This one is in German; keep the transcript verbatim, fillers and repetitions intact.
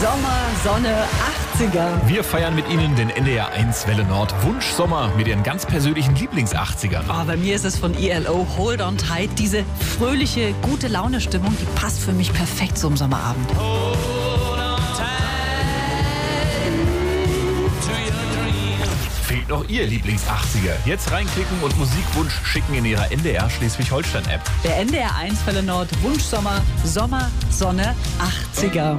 Sommer, Sonne, achtziger. Wir feiern mit Ihnen den N D R eins Welle Nord Wunschsommer mit Ihren ganz persönlichen Lieblings-achtzigern. Oh, bei mir ist es von E L O, Hold on Tight. Diese fröhliche, gute Laune-Stimmung, die passt für mich perfekt zum Sommerabend. Fehlt noch Ihr Lieblings-achtziger? Jetzt reinklicken und Musikwunsch schicken in Ihrer N D R Schleswig-Holstein-App. Der N D R eins Welle Nord Wunschsommer, Sommer, Sonne, achtziger.